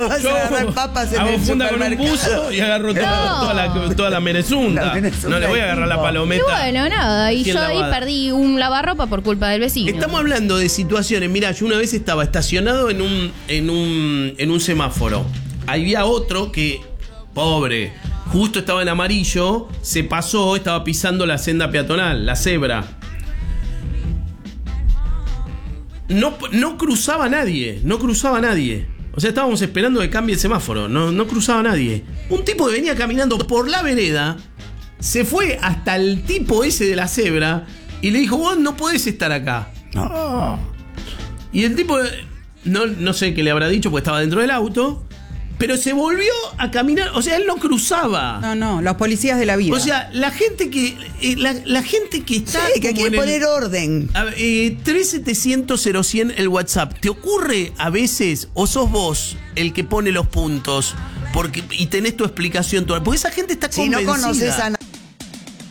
vas a agarrar papas en hago el funda con un supermercado. buzo y agarro toda la merezunda. La merezunda No le voy a agarrar la tipo. palometa. Y bueno, nada, y Bien yo ahí lavada. perdí un lavarropa por culpa del vecino. Estamos hablando de situaciones. Mirá, yo una vez estaba estacionado en un semáforo. Había otro que, pobre, justo estaba en amarillo, se pasó, estaba pisando la senda peatonal, la cebra. No cruzaba nadie. O sea, estábamos esperando que cambie el semáforo. No cruzaba nadie. Un tipo que venía caminando por la vereda se fue hasta el tipo ese de la cebra y le dijo: vos no podés estar acá. Y el tipo, no sé qué le habrá dicho porque estaba dentro del auto, pero se volvió a caminar. O sea, él no cruzaba. No, los policías de la vida. O sea, la gente que la gente que está sí, que como quiere en poner orden. 3700-100 el WhatsApp. ¿Te ocurre a veces o sos vos el que pone los puntos y tenés tu explicación? Porque esa gente está Si no convencida. conoces a